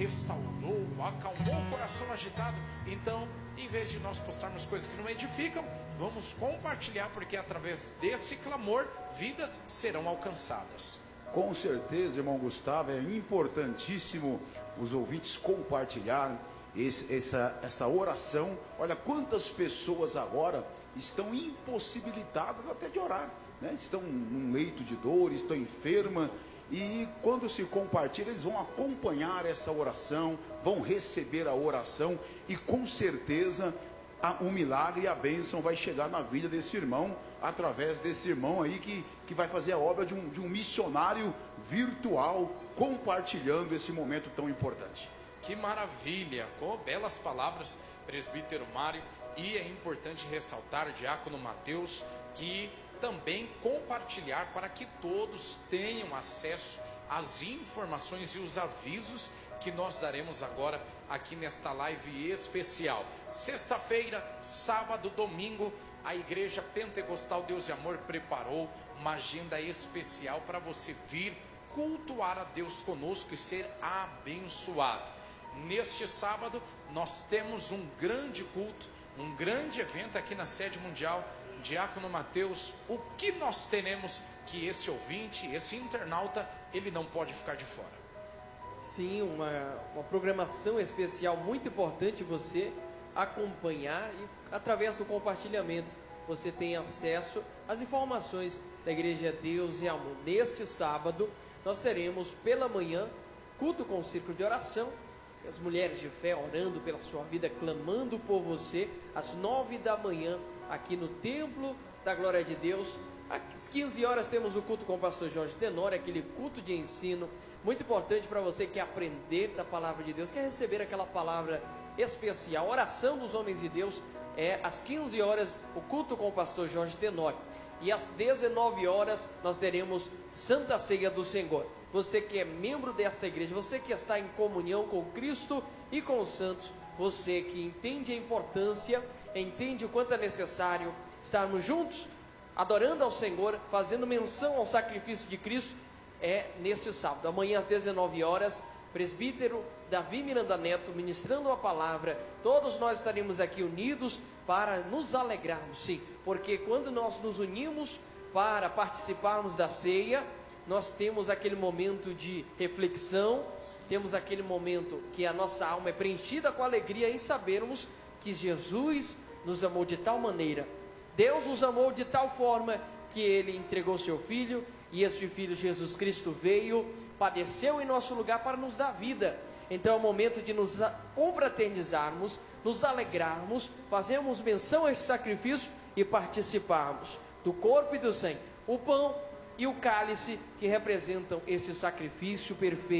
restaurou, acalmou o coração agitado. Então, em vez de nós postarmos coisas que não edificam, vamos compartilhar, porque através desse clamor, vidas serão alcançadas. Com certeza, irmão Gustavo, é importantíssimo os ouvintes compartilharem essa oração. Olha quantas pessoas agora estão impossibilitadas até de orar, né? Estão num leito de dor, estão enfermas, e quando se compartilha, eles vão acompanhar essa oração, vão receber a oração, e com certeza o milagre e a bênção vai chegar na vida desse irmão, através desse irmão aí que vai fazer a obra de um missionário virtual, compartilhando esse momento tão importante. Que maravilha, com belas palavras, presbítero Mário. E é importante ressaltar, diácono Mateus, que também compartilhar para que todos tenham acesso às informações e os avisos que nós daremos agora aqui nesta live especial. Sexta-feira, sábado, domingo, a Igreja Pentecostal Deus e Amor preparou uma agenda especial para você vir cultuar a Deus conosco e ser abençoado. Neste sábado, nós temos um grande culto, um grande evento aqui na sede mundial. Diácono Mateus, o que nós teremos que esse ouvinte, esse internauta, ele não pode ficar de fora? Sim, uma programação especial muito importante você acompanhar, e através do compartilhamento você tem acesso às informações da Igreja Deus e Amor. Neste sábado nós teremos pela manhã culto com o círculo de oração, as mulheres de fé orando pela sua vida, clamando por você, às 9 da manhã, aqui no Templo da Glória de Deus. Às 15 horas temos o culto com o pastor Jorge Tenório, aquele culto de ensino, muito importante para você que quer aprender da palavra de Deus, quer receber aquela palavra especial. A oração dos homens de Deus é às 15 horas, o culto com o pastor Jorge Tenório. E às 19 horas nós teremos Santa Ceia do Senhor. Você que é membro desta igreja, você que está em comunhão com Cristo e com os santos, você que entende a importância, entende o quanto é necessário estarmos juntos, adorando ao Senhor, fazendo menção ao sacrifício de Cristo, é neste sábado. Amanhã às 19 horas, presbítero Davi Miranda Neto ministrando a palavra. Todos nós estaremos aqui unidos para nos alegrarmos, sim, porque quando nós nos unimos para participarmos da ceia, nós temos aquele momento de reflexão, temos aquele momento que a nossa alma é preenchida com alegria em sabermos que Jesus nos amou de tal maneira, Deus nos amou de tal forma que Ele entregou seu Filho, e este Filho Jesus Cristo veio, padeceu em nosso lugar para nos dar vida. Então é o momento de nos confraternizarmos, nos alegrarmos, fazermos menção a esse sacrifício e participarmos do corpo e do sangue, o pão e o cálice que representam esse sacrifício perfeito.